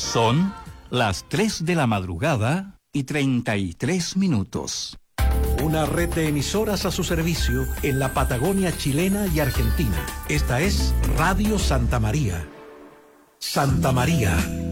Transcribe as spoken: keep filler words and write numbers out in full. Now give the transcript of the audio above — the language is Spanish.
Son las tres de la madrugada y treinta y tres minutos. Una red de emisoras a su servicio en la Patagonia chilena y argentina. Esta es Radio Santa María. Santa María,